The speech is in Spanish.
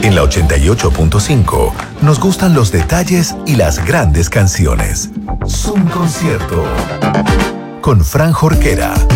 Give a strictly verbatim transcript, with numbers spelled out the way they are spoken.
En la ochenta y ocho punto cinco nos gustan los detalles y las grandes canciones. Zoom Concierto con Fran Jorquera.